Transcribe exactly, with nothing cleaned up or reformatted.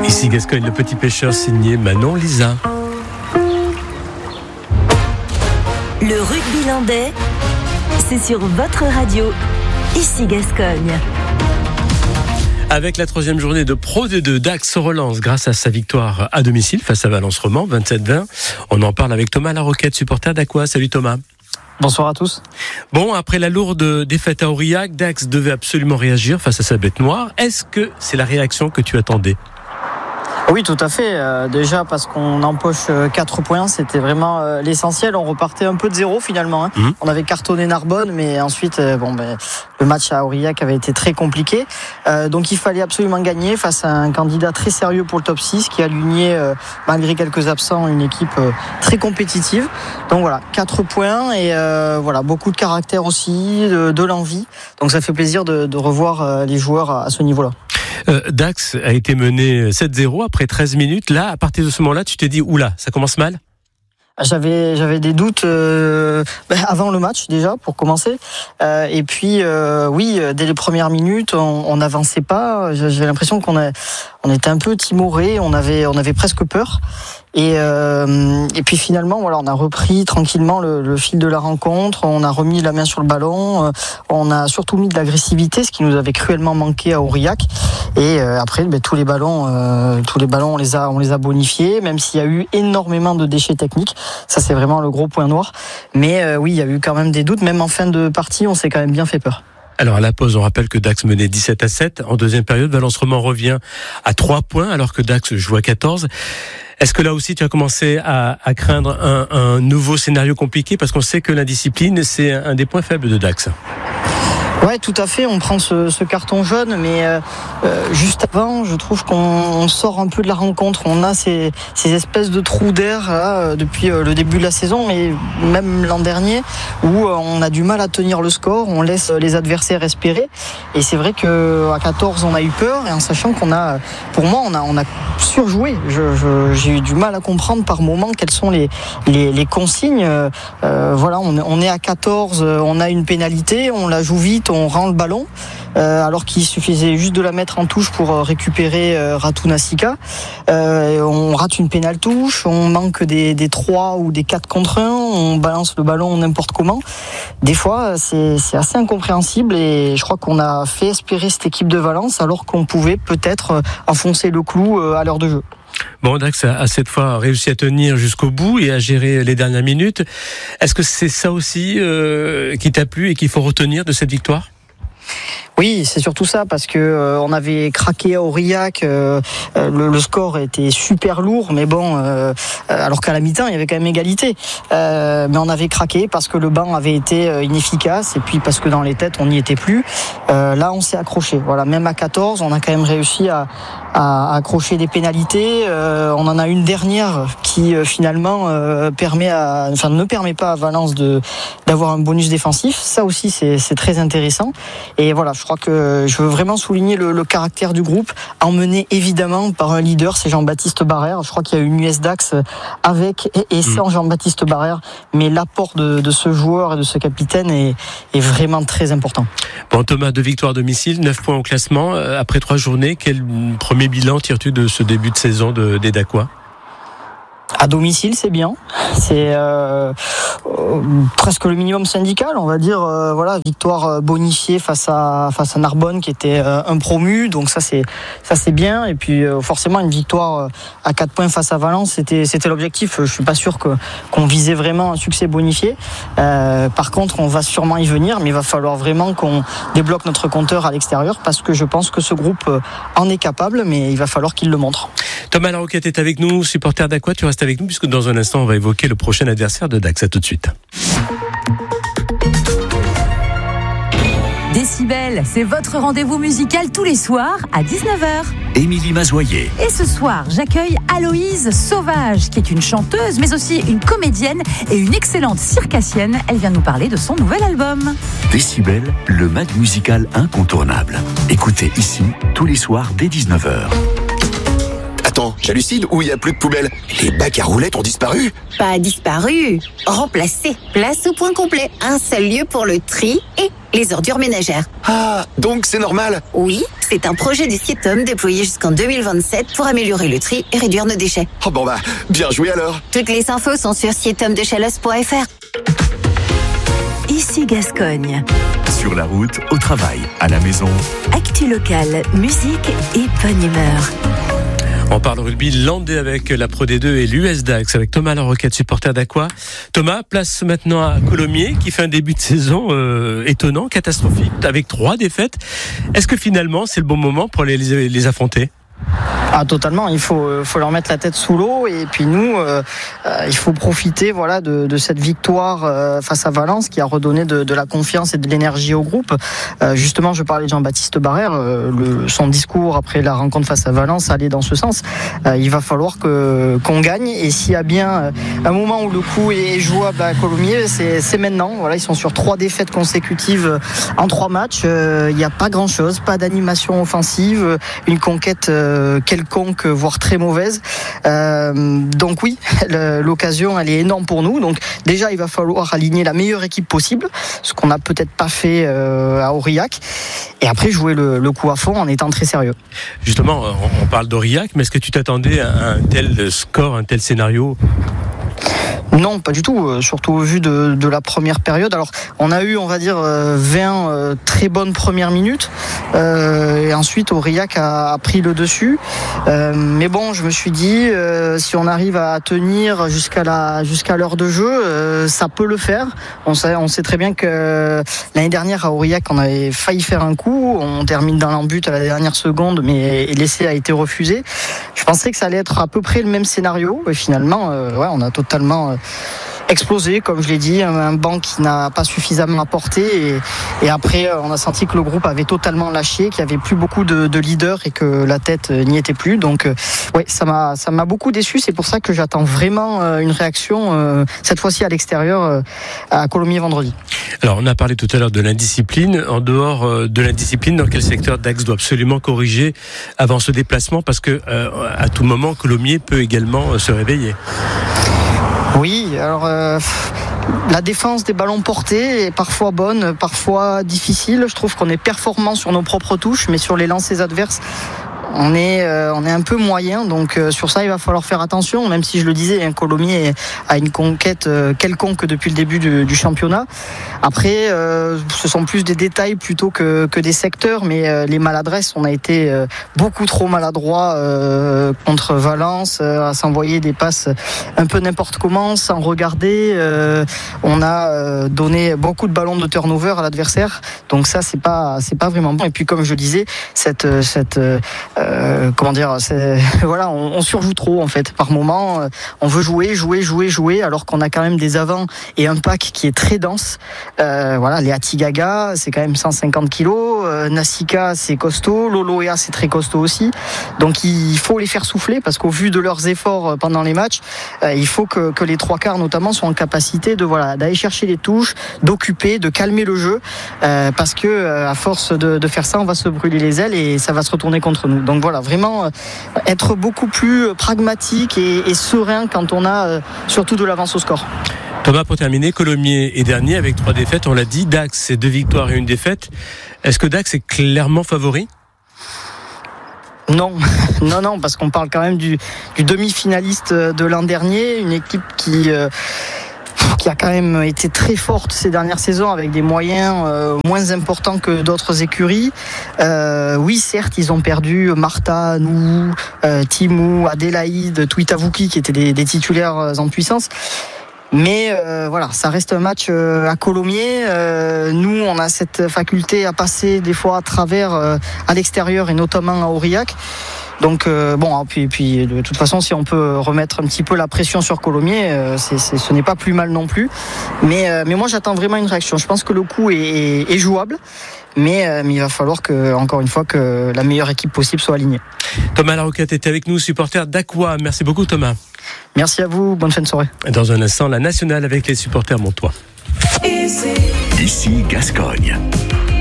Ici Gascogne, le petit pêcheur, signé Manon Lisa. Le rugby landais, c'est sur votre radio, ici Gascogne. Avec la troisième journée de Pro D deux, Dax se relance grâce à sa victoire à domicile face à Valence Roman, vingt-sept vingt. On en parle avec Thomas Laroquette, supporter d'Aqua. Salut Thomas. Bonsoir à tous. Bon, après la lourde défaite à Aurillac, Dax devait absolument réagir face à sa bête noire. Est-ce que c'est la réaction que tu attendais ? Oui, tout à fait. Euh, déjà parce qu'on empoche quatre points, c'était vraiment euh, l'essentiel. On repartait un peu de zéro finalement. Hein. Mmh. On avait cartonné Narbonne, mais ensuite, euh, bon, ben, le match à Aurillac avait été très compliqué. Euh, donc il fallait absolument gagner face à un candidat très sérieux pour le top six qui a aligné, euh, malgré quelques absents, une équipe euh, très compétitive. Donc voilà, quatre points et euh, voilà, beaucoup de caractère aussi, de, de l'envie. Donc ça fait plaisir de, de revoir euh, les joueurs à, à ce niveau-là. Euh, Dax a été mené sept zéro après treize minutes. Là, à partir de ce moment-là, tu t'es dit, oula, ça commence mal ? J'avais j'avais des doutes euh, avant le match déjà pour commencer euh, et puis euh, oui dès les premières minutes on n'avançait pas. J'avais l'impression qu'on a on était un peu timoré, on avait on avait presque peur et euh, et puis finalement voilà on a repris tranquillement le, le fil de la rencontre, on a remis la main sur le ballon, on a surtout mis de l'agressivité, ce qui nous avait cruellement manqué à Aurillac et euh, après ben, tous les ballons euh, tous les ballons on les a on les a bonifiés, même s'il y a eu énormément de déchets techniques. Ça, c'est vraiment le gros point noir. Mais euh, oui, il y a eu quand même des doutes. Même en fin de partie, on s'est quand même bien fait peur. Alors, à la pause, on rappelle que Dax menait dix-sept à sept. En deuxième période, Valence Roman revient à trois points, alors que Dax joue à quatorze. Est-ce que là aussi, tu as commencé à, à craindre un, un nouveau scénario compliqué ? Parce qu'on sait que l'indiscipline, c'est un des points faibles de Dax. Ouais, tout à fait. On prend ce, ce carton jaune, mais euh, euh, juste avant, je trouve qu'on on sort un peu de la rencontre. On a ces, ces espèces de trous d'air là, depuis euh, le début de la saison, mais même l'an dernier, où euh, on a du mal à tenir le score. On laisse les adversaires espérer. Et c'est vrai que à quatorze, on a eu peur, et en sachant qu'on a, pour moi, on a, on a surjoué. Je, je, j'ai eu du mal à comprendre par moment quelles sont les, les, les consignes. Euh, voilà, on, on est à quatorze, on a une pénalité, on la joue vite. On rend le ballon euh, alors qu'il suffisait juste de la mettre en touche pour récupérer euh, Ratou Nassika. Euh, on rate une pénale touche, on manque des, des trois ou des quatre contre un, on balance le ballon n'importe comment. Des fois, c'est, c'est assez incompréhensible et je crois qu'on a fait espérer cette équipe de Valence alors qu'on pouvait peut-être enfoncer le clou à l'heure de jeu. Bon, Dax a cette fois réussi à tenir jusqu'au bout et à gérer les dernières minutes. Est-ce que c'est ça aussi euh, qui t'a plu et qu'il faut retenir de cette victoire ? Oui, c'est surtout ça parce que euh, on avait craqué à Aurillac, euh, le, le score était super lourd, mais bon, euh, alors qu'à la mi-temps il y avait quand même égalité. Euh, mais on avait craqué parce que le banc avait été inefficace et puis parce que dans les têtes on n'y était plus. Euh, là, on s'est accroché. Voilà, même à quatorze, on a quand même réussi à, à, à accrocher des pénalités. Euh, on en a une dernière qui euh, finalement euh, permet à, enfin ne permet pas à Valence de d'avoir un bonus défensif. Ça aussi, c'est, c'est très intéressant. Et voilà, je crois que je veux vraiment souligner le, le caractère du groupe, emmené évidemment par un leader, c'est Jean-Baptiste Barrère. Je crois qu'il y a une U S Dax avec et, et sans mmh. Jean-Baptiste Barrère, mais l'apport de, de ce joueur et de ce capitaine est, est vraiment très important. Bon, Thomas, deux victoires à domicile, neuf points au classement. Après trois journées, quel premier bilan tires-tu de ce début de saison de, des Dacois ? À domicile, c'est bien. C'est euh, euh, presque le minimum syndical, on va dire. Euh, voilà, victoire bonifiée face à face à Narbonne, qui était euh, un promu. Donc ça, c'est ça, c'est bien. Et puis euh, forcément, une victoire à quatre points face à Valence, c'était c'était l'objectif. Je suis pas sûr que qu'on visait vraiment un succès bonifié. Euh, par contre, on va sûrement y venir, mais il va falloir vraiment qu'on débloque notre compteur à l'extérieur, parce que je pense que ce groupe en est capable, mais il va falloir qu'il le montre. Thomas Laroquette est avec nous, supporter d'Aqua. Tu restes avec nous puisque dans un instant on va évoquer le prochain adversaire de Dax. À tout de suite. Décibel, c'est votre rendez-vous musical tous les soirs à dix-neuf heures. Émilie Mazoyer. Et ce soir, j'accueille Aloïse Sauvage, qui est une chanteuse, mais aussi une comédienne et une excellente circassienne. Elle vient nous parler de son nouvel album. Décibel, le mag musical incontournable. Écoutez ici, tous les soirs dès dix-neuf heures. Attends, j'hallucine ou il n'y a plus de poubelle ? Les bacs à roulettes ont disparu ? Pas disparu, remplacé. Place au point complet. Un seul lieu pour le tri et les ordures ménagères. Ah, donc c'est normal. Oui, c'est un projet du Sietom déployé jusqu'en deux mille vingt-sept pour améliorer le tri et réduire nos déchets. Oh bon bah, bien joué alors. Toutes les infos sont sur sietom de chalosse point f r. Ici Gascogne. Sur la route, au travail, à la maison. Actu locale, musique et bonne humeur. On parle rugby landais avec la Pro D deux et l'U S Dax avec Thomas Larroquette, supporter d'Aqua. Thomas, place maintenant à Colomiers qui fait un début de saison euh, étonnant, catastrophique, avec trois défaites. Est-ce que finalement c'est le bon moment pour les, les, les affronter ? Ah, totalement, il faut, faut leur mettre la tête sous l'eau et puis nous, euh, euh, il faut profiter voilà, de, de cette victoire euh, face à Valence qui a redonné de, de la confiance et de l'énergie au groupe. Euh, justement, je parlais de Jean-Baptiste Barrère, euh, le, son discours après la rencontre face à Valence allait dans ce sens. Euh, il va falloir que, qu'on gagne et s'il y a bien un moment où le coup est jouable à Colomiers, c'est, c'est maintenant. Voilà, ils sont sur trois défaites consécutives en trois matchs. Euh, il n'y a pas grand-chose, pas d'animation offensive, une conquête euh, quelconque, voire très mauvaise. Euh, donc oui, l'occasion elle est énorme pour nous. Donc déjà il va falloir aligner la meilleure équipe possible, ce qu'on n'a peut-être pas fait euh, à Aurillac. Et après jouer le, le coup à fond en étant très sérieux. Justement, on parle d'Aurillac, mais est-ce que tu t'attendais à un tel score, un tel scénario ? Non, pas du tout, surtout au vu de, de la première période. Alors, on a eu, on va dire, vingt euh, très bonnes premières minutes. Euh, et ensuite, Aurillac a, a pris le dessus. Euh, mais bon, je me suis dit, euh, si on arrive à tenir jusqu'à la jusqu'à l'heure de jeu, euh, ça peut le faire. On sait, on sait très bien que l'année dernière, à Aurillac, on avait failli faire un coup. On termine dans l'embut à la dernière seconde, mais l'essai a été refusé. Je pensais que ça allait être à peu près le même scénario. Et finalement, euh, ouais, on a totalement... Euh, explosé, comme je l'ai dit, un banc qui n'a pas suffisamment apporté et, et après on a senti que le groupe avait totalement lâché, qu'il n'y avait plus beaucoup de, de leaders et que la tête n'y était plus. Donc euh, ouais, ça m'a ça m'a beaucoup déçu. C'est pour ça que j'attends vraiment euh, une réaction euh, cette fois-ci à l'extérieur euh, à Colomiers vendredi. Alors on a parlé tout à l'heure de l'indiscipline. En dehors euh, de l'indiscipline, dans quel secteur Dax doit absolument corriger avant ce déplacement, parce que euh, à tout moment Colomiers peut également euh, se réveiller. Oui, alors euh, la défense des ballons portés est parfois bonne, parfois difficile. Je trouve qu'on est performant sur nos propres touches, mais sur les lancers adverses, on est, euh, on est un peu moyen. Donc euh, sur ça, il va falloir faire attention, même si je le disais, un Colomiers a une conquête euh, quelconque depuis le début du, du championnat. Après, euh, ce sont plus des détails plutôt que, que des secteurs, mais euh, les maladresses, on a été euh, beaucoup trop maladroits euh, contre Valence, euh, à s'envoyer des passes un peu n'importe comment, sans regarder. Euh, on a euh, donné beaucoup de ballons de turnover à l'adversaire, donc ça, c'est pas, c'est pas vraiment bon. Et puis, comme je disais, cette, cette euh, Euh, comment dire, c'est, voilà, on, on surjoue trop en fait. Par moment, euh, on veut jouer, jouer, jouer, jouer, alors qu'on a quand même des avants et un pack qui est très dense. Euh, voilà, les Atigaga, c'est quand même cent cinquante kilos. Euh, Nassika, c'est costaud. Loloea, c'est très costaud aussi. Donc il faut les faire souffler parce qu'au vu de leurs efforts pendant les matchs, euh, il faut que, que les trois quarts notamment soient en capacité de voilà d'aller chercher les touches, d'occuper, de calmer le jeu, euh, parce que euh, à force de, de faire ça, on va se brûler les ailes et ça va se retourner contre nous. Donc voilà, vraiment être beaucoup plus pragmatique et, et serein quand on a euh, surtout de l'avance au score. Thomas, pour terminer, Colomiers est dernier avec trois défaites, on l'a dit. Dax, c'est deux victoires et une défaite. Est-ce que Dax est clairement favori ? Non, non, non, parce qu'on parle quand même du, du demi-finaliste de l'an dernier, une équipe qui... Euh, qui a quand même été très forte ces dernières saisons avec des moyens euh, moins importants que d'autres écuries. Euh, oui, certes, ils ont perdu Martha, nous, euh, Timou, Adélaïde, Tuitavuki qui étaient des, des titulaires en puissance. Mais euh, voilà, ça reste un match euh, à Colomiers. Euh, nous, on a cette faculté à passer des fois à travers euh, à l'extérieur et notamment à Aurillac. Donc euh, bon, puis, puis de toute façon, si on peut remettre un petit peu la pression sur Colomiers, euh, c'est, c'est, ce n'est pas plus mal non plus. Mais, euh, mais moi, j'attends vraiment une réaction. Je pense que le coup est, est, est jouable, mais, euh, mais il va falloir que, encore une fois, que la meilleure équipe possible soit alignée. Thomas Larroquette était avec nous, supporter d'Aqua. Merci beaucoup, Thomas. Merci à vous. Bonne fin de soirée. Dans un instant, la nationale avec les supporters montois. Ici Gascogne.